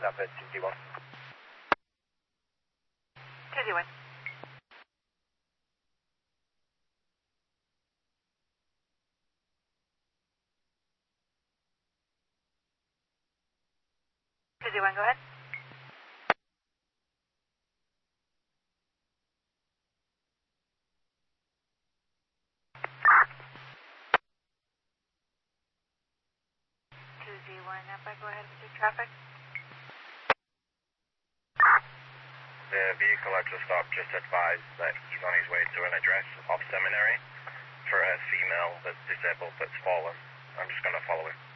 Number 2Z1. 2Z1. 2Z1, go ahead. Napa, go ahead with your traffic. The vehicle I just stopped just advised that he's on his way to an address off Seminary for a female that's disabled that's fallen. I'm just going to follow him.